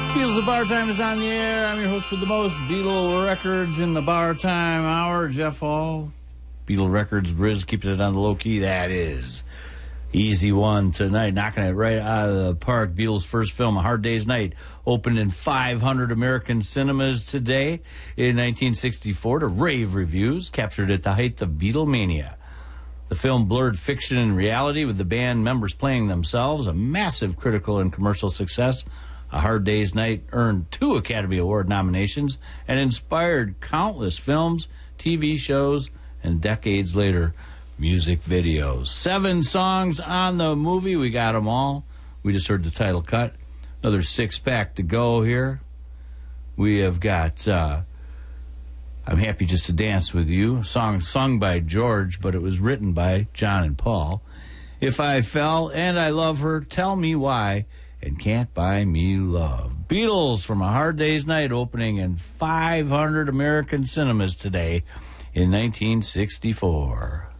Beatles of Bar Time is on the air. I'm your host with the most, Beatle Records in the Bar Time Hour, Jeff Hall. Beatle Records, Briz, keeping it on the low key. That is easy one tonight, knocking it right out of the park. Beatles' first film, A Hard Day's Night, opened in 500 American cinemas today in 1964 to rave reviews, captured at the height of Beatlemania. The film blurred fiction and reality with the band members playing themselves, a massive critical and commercial success. A Hard Day's Night earned 2 Academy Award nominations and inspired countless films, TV shows, and decades later, music videos. 7 songs on the movie. We got them all. We just heard the title cut. Another 6-pack to go here. We have got I'm Happy Just to Dance With You, a song sung by George, but it was written by John and Paul. If I Fell and I Love Her, Tell Me Why, and Can't Buy Me Love. Beatles from A Hard Day's Night, opening in 500 American cinemas today in 1964.